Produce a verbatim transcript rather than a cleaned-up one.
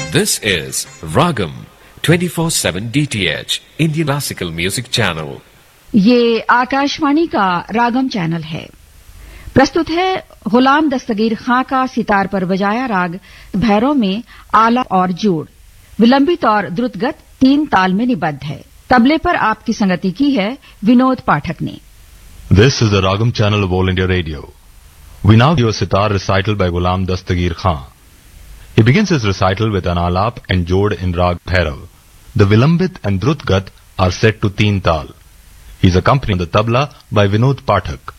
This is Ragam twenty-four seven D T H Indian Classical Music Channel. ये आकाशवाणी का रागम channel है। प्रस्तुत है गुलाम दस्तगीर खां का सितार पर बजाया राग भैरव में आला और जोड़, विलंबित और द्रुतगत तीन ताल में निबद्ध है। तबले पर आपकी संगति की है विनोद पाठक ने। This is the Ragam channel of All India Radio. We now hear a sitar recital by Ghulam Dastagir Khan. He begins his recital with an alap and jod in Rag Bhairav. The Vilambit and Drutgat are set to Teen Tal. He is accompanied on the tabla by Vinod Pathak.